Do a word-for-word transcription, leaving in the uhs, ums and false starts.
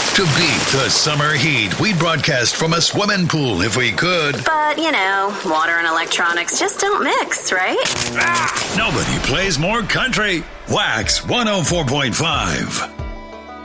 To beat the summer heat, we'd broadcast from a swimming pool if we could. But, you know, water and electronics just don't mix, right? Ah, nobody plays more country. Wax one oh four point five.